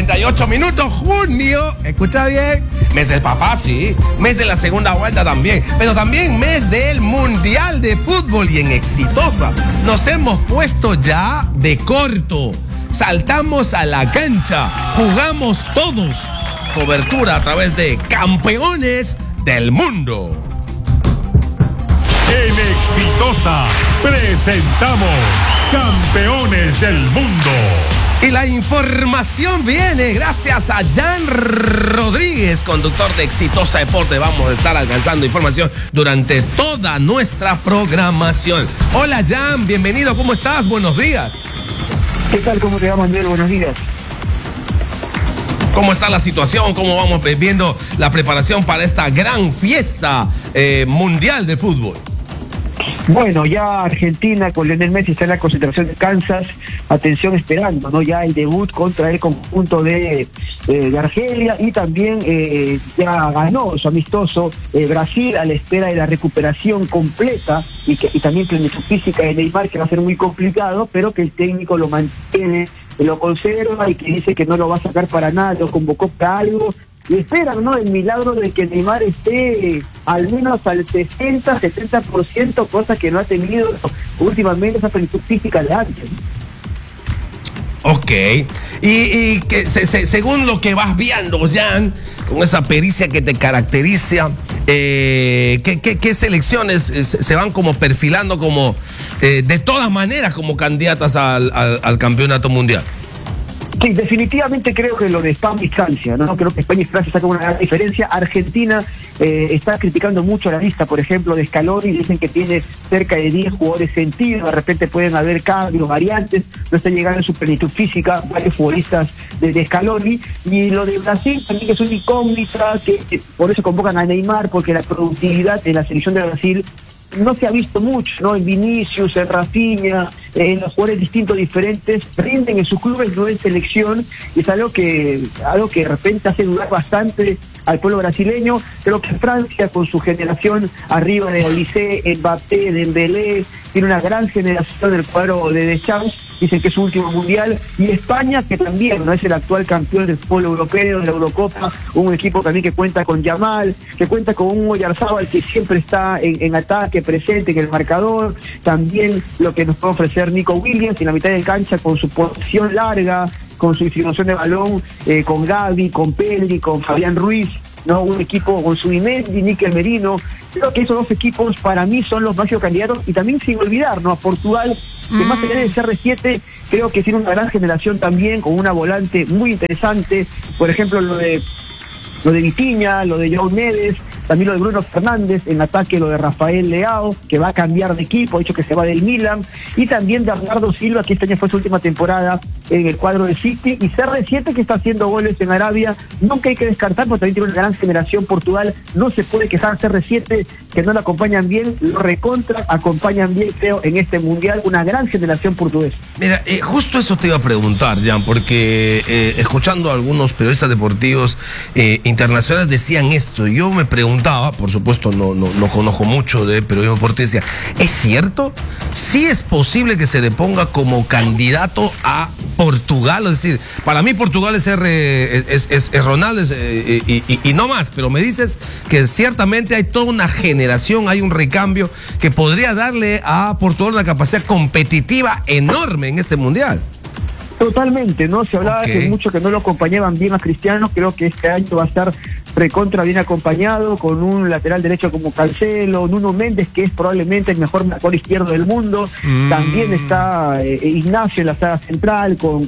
48 minutos, junio, escucha bien, mes del papá, sí, mes de la segunda vuelta también, pero también mes del Mundial de Fútbol. Y en Exitosa nos hemos puesto ya de corto, saltamos a la cancha, jugamos todos, cobertura a través de Campeones del Mundo. En Exitosa presentamos Campeones del Mundo. Y la información viene gracias a Jan Rodríguez, conductor de Exitosa Deporte. Vamos a estar alcanzando información durante toda nuestra programación. Hola Jan, bienvenido, ¿cómo estás? Buenos días. ¿Qué tal? ¿Cómo te va, Manuel? Buenos días. ¿Cómo está la situación? ¿Cómo vamos viendo la preparación para esta gran fiesta mundial de fútbol? Bueno, ya Argentina con Lionel Messi está en la concentración de Kansas, atención esperando, ¿no? Ya el debut contra el conjunto de Argelia, y también ya ganó su amistoso Brasil a la espera de la recuperación completa y también plenitud física de Neymar, que va a ser muy complicado, pero que el técnico lo mantiene, lo conserva y que dice que no lo va a sacar para nada, lo convocó para algo. Y esperan, ¿no?, el milagro de que Neymar esté al menos al 60-70%, cosa que no ha tenido últimamente esa plenitud física de antes. Ok, y que según lo que vas viendo, Jan, con esa pericia que te caracteriza, ¿qué selecciones se van como perfilando como de todas maneras como candidatas al campeonato mundial? Sí, definitivamente creo que lo de España y Francia, ¿no? Creo que España y Francia sacan una gran diferencia. Argentina está criticando mucho la lista, por ejemplo, de Scaloni. Dicen que tiene cerca de 10 jugadores sentidos, de repente pueden haber cambios, variantes, no está llegando en su plenitud física varios futbolistas de Scaloni. Y lo de Brasil también es una incógnita, que por eso convocan a Neymar, porque la productividad en la selección de Brasil no se ha visto mucho, ¿no? En Vinicius, en Rafinha, en los jugadores distintos, diferentes, rinden en sus clubes, no en selección, y es algo que de repente hace dudar bastante al pueblo brasileño. Creo que Francia, con su generación arriba de Olise, Mbappé, Dembélé, tiene una gran generación del cuadro de Deschamps, dicen que es su último mundial. Y España, que también no es el actual campeón del fútbol europeo, de la Eurocopa, un equipo también que cuenta con Yamal, que cuenta con un Oyarzabal que siempre está en ataque, presente en el marcador. También lo que nos puede ofrecer Nico Williams en la mitad de cancha, con su posición larga, con su distribución de balón, con Gavi, con Pedri, con Fabián Ruiz, ¿no? Un equipo con Zubimendi, Níquel Merino. Creo que esos dos equipos para mí son los máximos candidatos, y también sin olvidar, ¿no?, a Portugal, que más allá de CR7, creo que tiene una gran generación también, con una volante muy interesante. Por ejemplo, lo de Vitinha, lo de João Neves, también lo de Bruno Fernández en ataque, lo de Rafael Leao, que va a cambiar de equipo, ha dicho que se va del Milan, y también de Bernardo Silva, que este año fue su última temporada en el cuadro de City, y CR7, que está haciendo goles en Arabia. Nunca hay que descartar, porque también tiene una gran generación Portugal, no se puede quejar CR7 que no lo acompañan bien, lo recontra acompañan bien, creo, en este mundial, una gran generación portuguesa. Mira, justo eso te iba a preguntar, Jan, porque escuchando a algunos periodistas deportivos internacionales decían esto. Yo me preguntaba, por supuesto no conozco mucho de periodismo deportivo, decía, ¿es cierto? ¿Sí es posible que se le ponga como candidato a Portugal? Es decir, para mí Portugal es Ronaldo y no más, pero me dices que ciertamente hay toda una generación, hay un recambio que podría darle a Portugal una capacidad competitiva enorme en este mundial. Totalmente, ¿no? Se hablaba que mucho que no lo acompañaban bien a Cristiano. Creo que este año va a estar recontra bien acompañado, con un lateral derecho como Cancelo, Nuno Méndez, que es probablemente el mejor marcador izquierdo del mundo. También está Ignacio en la saga central, con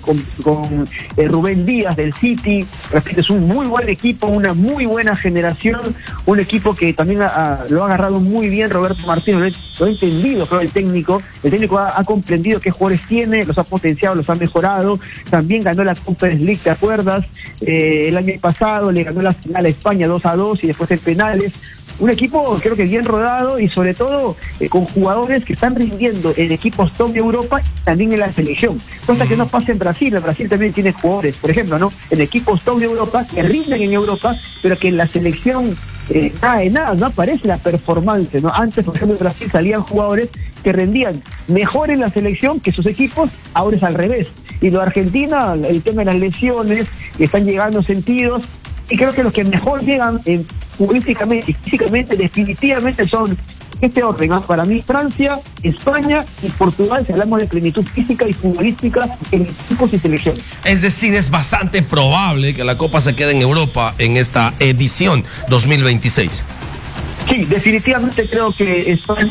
Rubén Díaz del City. Es un muy buen equipo, una muy buena generación, un equipo que también lo ha agarrado muy bien Roberto Martínez, lo ha entendido, creo, el técnico ha comprendido qué jugadores tiene, los ha potenciado, los ha mejorado. También ganó la Conference League, ¿te acuerdas? El año pasado le ganó la final a España 2-2 y después en penales. Un equipo creo que bien rodado, y sobre todo con jugadores que están rindiendo en equipos top de Europa y también en la selección, cosa que no pasa en Brasil. En Brasil también tiene jugadores, por ejemplo, ¿no?, en equipos top de Europa que rinden en Europa, pero que en la selección nada de nada, no aparece la performance, ¿no? Antes, por ejemplo, en Brasil salían jugadores que rendían mejor en la selección que sus equipos, ahora es al revés. Y lo de Argentina, el tema de las lesiones, están llegando sentidos, y creo que los que mejor llegan futbolísticamente y físicamente, definitivamente son este orden, ¿no? Para mí Francia, España y Portugal, si hablamos de plenitud física y futbolística en equipos y selecciones. Es decir, es bastante probable que la Copa se quede en Europa en esta edición 2026. Sí, definitivamente creo que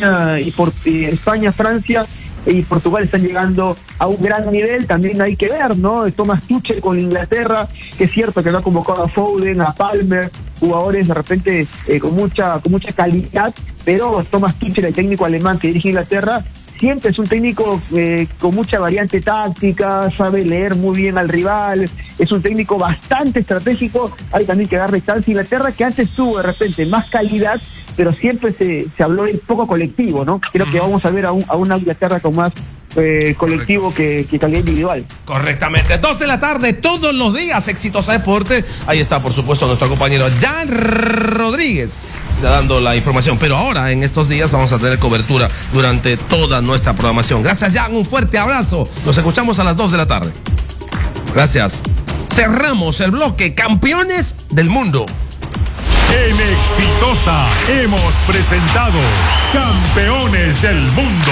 España, Francia y Portugal están llegando a un gran nivel. También hay que ver, ¿no? Thomas Tuchel con Inglaterra, que es cierto que no ha convocado a Foden, a Palmer, jugadores de repente con mucha calidad, pero Thomas Tuchel, el técnico alemán que dirige Inglaterra, siempre es un técnico con mucha variante táctica, sabe leer muy bien al rival, es un técnico bastante estratégico. Hay también que darle chance a Inglaterra, que antes tuvo de repente más calidad, pero siempre se habló de poco colectivo, ¿no? Creo que vamos a ver a una Inglaterra con más colectivo que calidad individual. Correctamente. 2 de la tarde, todos los días, Exitosa Deporte. Ahí está, por supuesto, nuestro compañero Jan Rodríguez, está dando la información. Pero ahora, en estos días, vamos a tener cobertura durante toda nuestra programación. Gracias, Jan. Un fuerte abrazo. Nos escuchamos a las 2 de la tarde. Gracias. Cerramos el bloque Campeones del Mundo. En Exitosa hemos presentado Campeones del Mundo.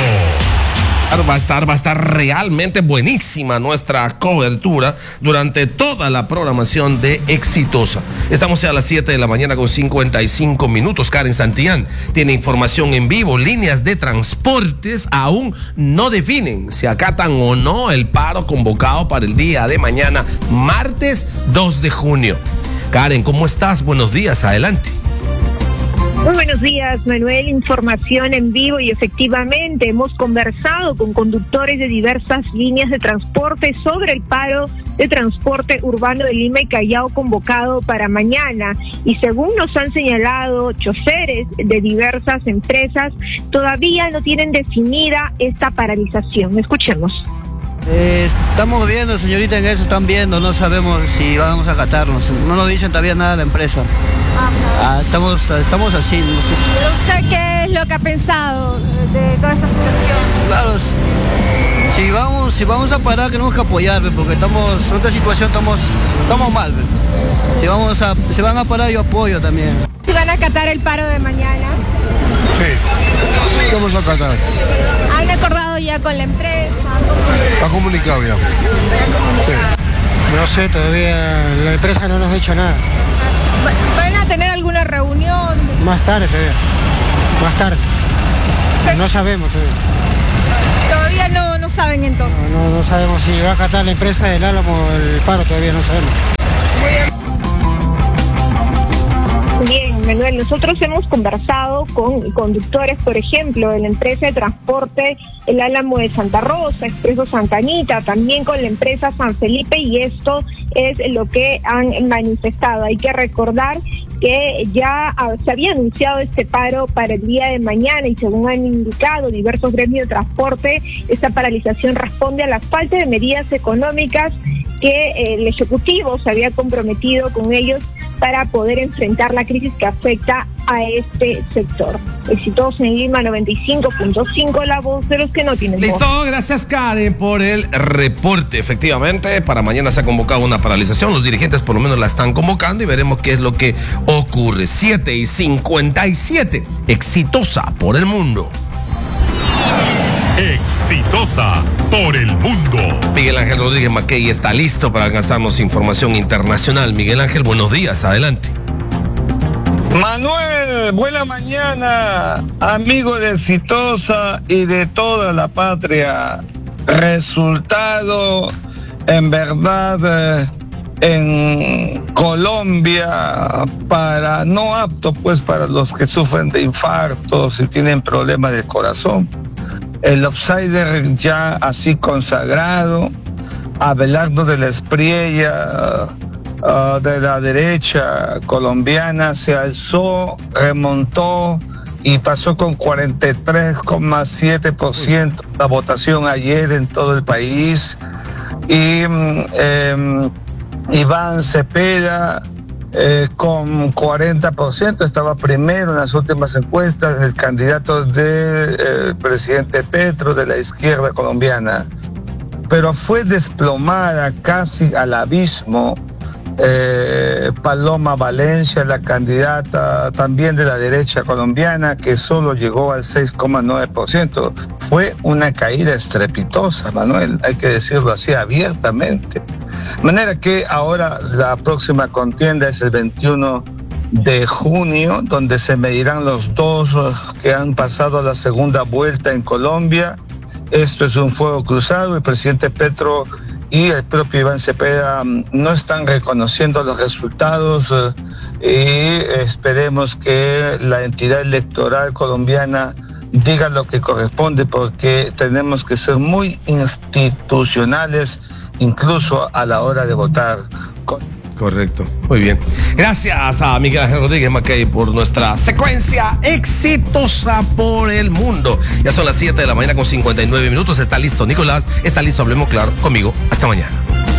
Va a estar realmente buenísima nuestra cobertura durante toda la programación de Exitosa. Estamos ya a las 7 de la mañana con 55 minutos. Karen Santillán tiene información en vivo. Líneas de transportes aún no definen si acatan o no el paro convocado para el día de mañana, martes 2 de junio. Karen, ¿cómo estás? Buenos días, adelante. Muy buenos días, Manuel. Información en vivo y efectivamente hemos conversado con conductores de diversas líneas de transporte sobre el paro de transporte urbano de Lima y Callao convocado para mañana. Y según nos han señalado choferes de diversas empresas, todavía no tienen definida esta paralización. Escuchemos. Estamos viendo, señorita, en eso están viendo, no sabemos si vamos a acatarnos, no nos dicen todavía nada la empresa. Estamos así, no sé. ¿Pero usted qué es lo que ha pensado de toda esta situación? Claro, si vamos a parar tenemos que apoyar, porque estamos en otra situación, estamos mal. Si van a parar, yo apoyo también. ¿Si van a acatar el paro de mañana? Sí, vamos a acatar. ¿Han acordado ya con la empresa? ¿Ha comunicado ya? Sí. No sé, todavía la empresa no nos ha dicho nada. ¿Van a tener alguna reunión? Más tarde, más tarde. No sabemos todavía. Todavía no saben entonces. No sabemos si va a acatar la empresa del Álamo el paro, todavía no sabemos. Bien, Manuel, nosotros hemos conversado con conductores, por ejemplo, de la empresa de transporte El Álamo de Santa Rosa, Expreso Santa Anita, también con la empresa San Felipe, y esto es lo que han manifestado. Hay que recordar que ya se había anunciado este paro para el día de mañana y según han indicado diversos gremios de transporte, esta paralización responde a la falta de medidas económicas que el Ejecutivo se había comprometido con ellos para poder enfrentar la crisis que afecta a este sector. Exitosa en Lima 95.5, la voz de los que no tienen voz. Listo, gracias Karen por el reporte. Efectivamente, para mañana se ha convocado una paralización, los dirigentes por lo menos la están convocando y veremos qué es lo que ocurre. 7:57, Exitosa por el mundo. Exitosa por el mundo. Miguel Ángel Rodríguez Mackey está listo para alcanzarnos información internacional. Miguel Ángel, buenos días, adelante. Manuel, buena mañana, amigo de Exitosa y de toda la patria. Resultado, en verdad, en Colombia, para no apto, pues para los que sufren de infartos y tienen problemas del corazón. El outsider ya así consagrado, Abelardo de la Espriella, de la derecha colombiana, se alzó, remontó y pasó con 43,7% la votación ayer en todo el país. Y Iván Cepeda con 40%, estaba primero en las últimas encuestas, el candidato del presidente Petro de la izquierda colombiana. Pero fue desplomada casi al abismo Paloma Valencia, la candidata también de la derecha colombiana, que solo llegó al 6,9%. Fue una caída estrepitosa, Manuel, hay que decirlo así abiertamente. De manera que ahora la próxima contienda es el 21 de junio, donde se medirán los dos que han pasado a la segunda vuelta en Colombia. Esto es un fuego cruzado. El presidente Petro y el propio Iván Cepeda no están reconociendo los resultados y esperemos que la entidad electoral colombiana diga lo que corresponde, porque tenemos que ser muy institucionales incluso a la hora de votar. Correcto, muy bien. Gracias a Miguel Ángel Rodríguez Mackay por nuestra secuencia exitosa por el mundo. Ya son las 7 de la mañana con 59 minutos. Está listo Nicolás, está listo Hablemos Claro conmigo. Hasta mañana.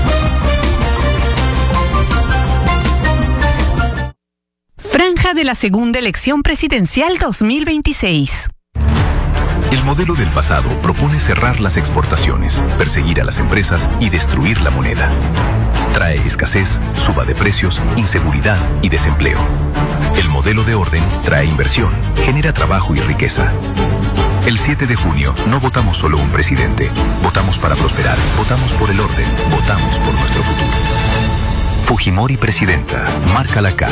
Franja de la segunda elección presidencial 2026. El modelo del pasado propone cerrar las exportaciones, perseguir a las empresas y destruir la moneda. Trae escasez, suba de precios, inseguridad y desempleo. El modelo de orden trae inversión, genera trabajo y riqueza. El 7 de junio no votamos solo un presidente, votamos para prosperar, votamos por el orden, votamos por nuestro futuro. Fujimori presidenta, marca la K.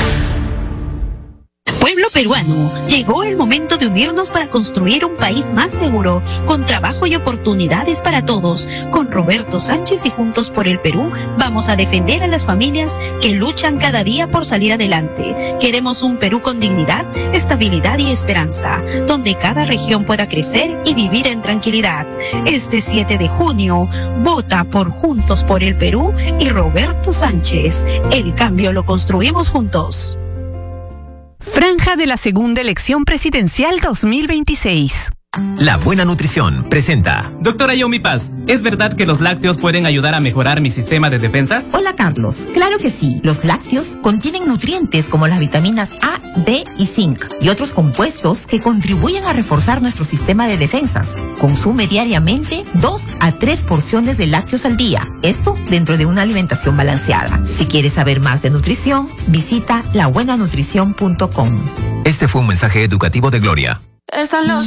Pueblo peruano, llegó el momento de unirnos para construir un país más seguro, con trabajo y oportunidades para todos. Con Roberto Sánchez y Juntos por el Perú, vamos a defender a las familias que luchan cada día por salir adelante. Queremos un Perú con dignidad, estabilidad y esperanza, donde cada región pueda crecer y vivir en tranquilidad. Este 7 de junio, vota por Juntos por el Perú y Roberto Sánchez. El cambio lo construimos juntos. Franja de la segunda elección presidencial 2026. La Buena Nutrición presenta. Doctora Yomi Paz, ¿es verdad que los lácteos pueden ayudar a mejorar mi sistema de defensas? Hola Carlos, claro que sí. Los lácteos contienen nutrientes como las vitaminas A, D y zinc y otros compuestos que contribuyen a reforzar nuestro sistema de defensas. Consume diariamente 2 a 3 porciones de lácteos al día. Esto dentro de una alimentación balanceada. Si quieres saber más de nutrición, visita labuenanutrición.com. Este fue un mensaje educativo de Gloria. Están los